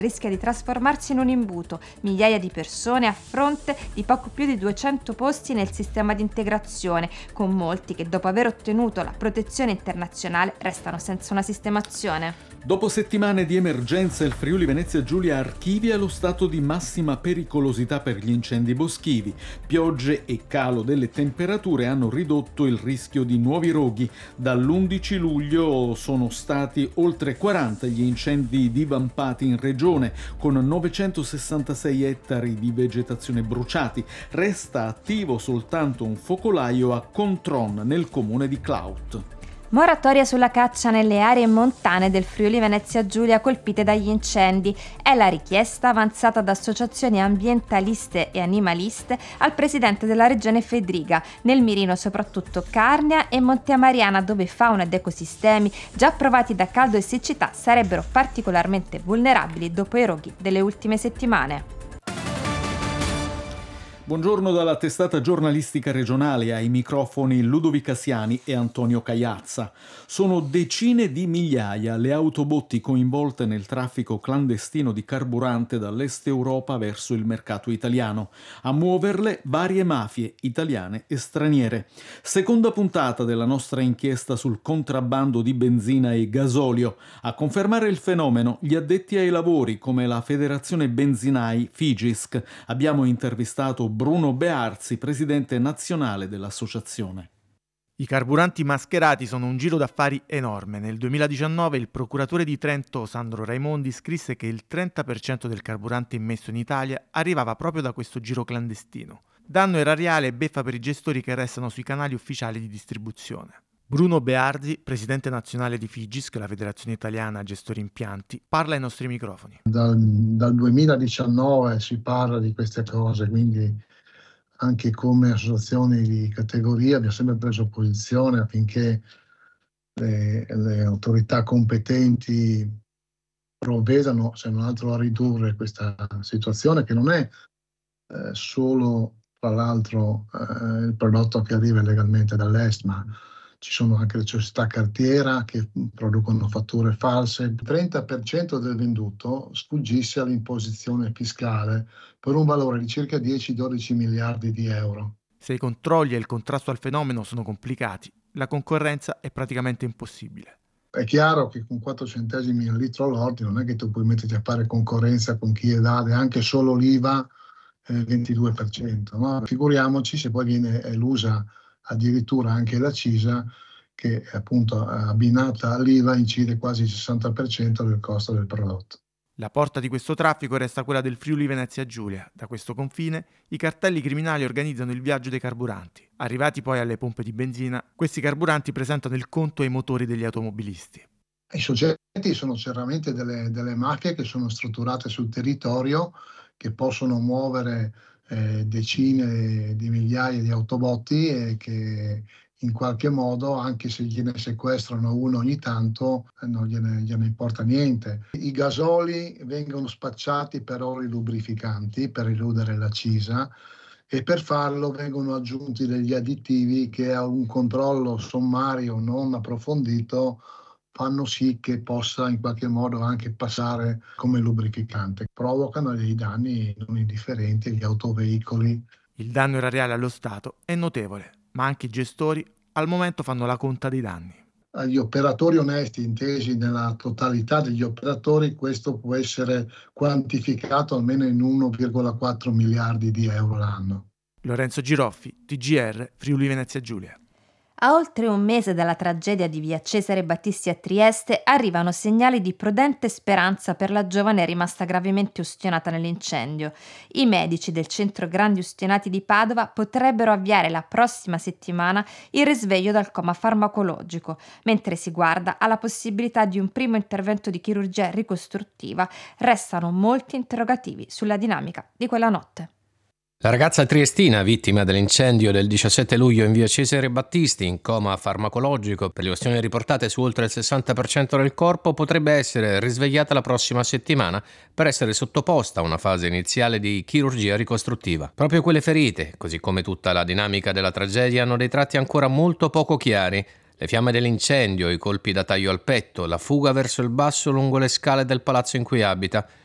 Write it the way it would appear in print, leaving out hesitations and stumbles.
rischia di trasformarsi in un imbuto, migliaia di persone a fronte di poco più di 200 posti nel sistema di integrazione, con molti che dopo aver ottenuto la protezione internazionale restano senza una sistemazione. Dopo settimane di emergenza, il Friuli Venezia Giulia archivia lo stato di massima pericolosità per gli incendi boschivi. Piogge e calo delle temperature hanno ridotto il rischio di nuovi roghi. Dall'11 luglio sono stati oltre 40 gli incendi divampati in regione, con 966 ettari di vegetazione bruciati. Resta attivo soltanto un focolaio a Contron, nel comune di Claut. Moratoria sulla caccia nelle aree montane del Friuli Venezia Giulia colpite dagli incendi. È la richiesta avanzata da associazioni ambientaliste e animaliste al presidente della regione Fedriga, nel mirino soprattutto Carnia e Monte Mariana, dove fauna ed ecosistemi già provati da caldo e siccità sarebbero particolarmente vulnerabili dopo i roghi delle ultime settimane. Buongiorno dalla testata giornalistica regionale, ai microfoni Ludovica Siani e Antonio Cagliazza. Sono decine di migliaia le autobotti coinvolte nel traffico clandestino di carburante dall'est Europa verso il mercato italiano. A muoverle varie mafie italiane e straniere. Seconda puntata della nostra inchiesta sul contrabbando di benzina e gasolio. A confermare il fenomeno gli addetti ai lavori come la Federazione Benzinai Figisc. Abbiamo intervistato Bruno Bearzi, presidente nazionale dell'associazione. I carburanti mascherati sono un giro d'affari enorme. Nel 2019 il procuratore di Trento, Sandro Raimondi, scrisse che il 30% del carburante immesso in Italia arrivava proprio da questo giro clandestino. Danno erariale e beffa per i gestori che restano sui canali ufficiali di distribuzione. Bruno Bearzi, presidente nazionale di Figisc, la Federazione Italiana Gestori Impianti, parla ai nostri microfoni. Dal 2019 si parla di queste cose, quindi anche come associazioni di categoria abbiamo sempre preso posizione affinché le autorità competenti provvedano, se non altro, a ridurre questa situazione, che non è solo, tra l'altro, il prodotto che arriva illegalmente dall'est, ma ci sono anche le società cartiera che producono fatture false. Il 30% del venduto sfuggisse all'imposizione fiscale per un valore di circa 10-12 miliardi di euro. Se i controlli e il contrasto al fenomeno sono complicati, la concorrenza è praticamente impossibile. È chiaro che con 4 centesimi al litro lordi non è che tu puoi metterti a fare concorrenza con chi evade anche solo l'IVA 22%. No? Figuriamoci se poi viene elusa addirittura anche la CISA, che appunto abbinata all'IVA incide quasi il 60% del costo del prodotto. La porta di questo traffico resta quella del Friuli Venezia Giulia. Da questo confine i cartelli criminali organizzano il viaggio dei carburanti. Arrivati poi alle pompe di benzina, questi carburanti presentano il conto ai motori degli automobilisti. I soggetti sono chiaramente delle mafie che sono strutturate sul territorio, che possono muovere decine di migliaia di autobotti e che in qualche modo, anche se gliene sequestrano uno ogni tanto, non gliene importa niente. I gasoli vengono spacciati per oli lubrificanti per eludere la CISA, e per farlo vengono aggiunti degli additivi che a un controllo sommario non approfondito fanno sì che possa in qualche modo anche passare come lubrificante. Provocano dei danni non indifferenti agli autoveicoli. Il danno erariale allo Stato è notevole, ma anche i gestori al momento fanno la conta dei danni. Agli operatori onesti, intesi nella totalità degli operatori, questo può essere quantificato almeno in 1,4 miliardi di euro l'anno. Lorenzo Giroffi, TGR, Friuli Venezia Giulia. A oltre un mese dalla tragedia di via Cesare Battisti a Trieste arrivano segnali di prudente speranza per la giovane rimasta gravemente ustionata nell'incendio. I medici del centro grandi ustionati di Padova potrebbero avviare la prossima settimana il risveglio dal coma farmacologico, mentre si guarda alla possibilità di un primo intervento di chirurgia ricostruttiva. Restano molti interrogativi sulla dinamica di quella notte. La ragazza triestina, vittima dell'incendio del 17 luglio in via Cesare Battisti, in coma farmacologico per le ustioni riportate su oltre il 60% del corpo, potrebbe essere risvegliata la prossima settimana per essere sottoposta a una fase iniziale di chirurgia ricostruttiva. Proprio quelle ferite, così come tutta la dinamica della tragedia, hanno dei tratti ancora molto poco chiari. Le fiamme dell'incendio, i colpi da taglio al petto, la fuga verso il basso lungo le scale del palazzo in cui abita.